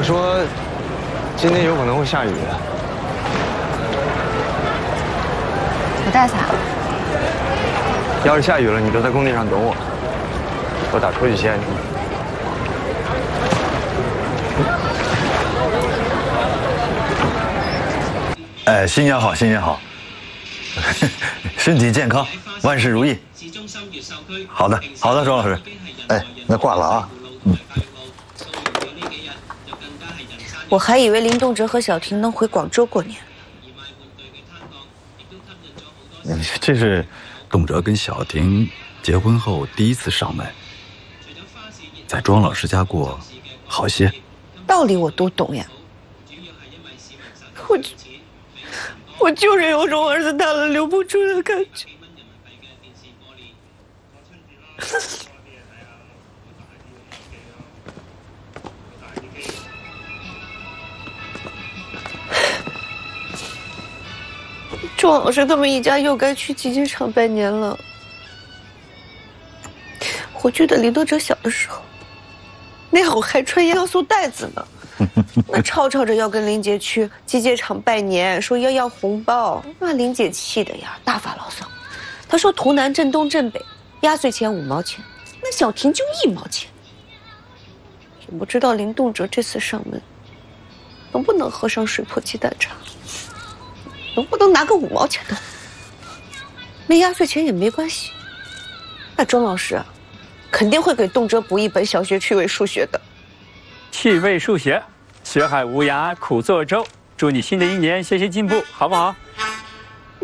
长说，今天有可能会下雨。 我带伞。 要是下雨了，你就在工地上等我，我打出去先。 哎，新年好，新年好，身体健康，万事如意。好的，好的，周老师。哎，那挂了啊。 我还以为林动辄和小婷能回广州过年。 这是动辄跟小婷结婚后第一次上门，在庄老师家过好些。 道理我都懂呀，我就是有种儿子大了留不住的感觉。庄老师他们一家又该去集结场拜年了。我记得林德哲小的时候，那会儿还穿烟素袋子呢，那吵着要跟林姐去集结场拜年，说要红包，那林姐气的呀，大发牢骚。她说图南镇东镇北，压岁钱5毛钱，那小婷就1毛钱。也不知道林动辄这次上门，能不能喝上水破鸡蛋茶？能不能拿个5毛钱的？没压岁钱也没关系。那庄老师啊，肯定会给动辄补一本小学趣味数学的。 趣味数学，学海无涯苦作舟。祝你新的一年学习进步，好不好？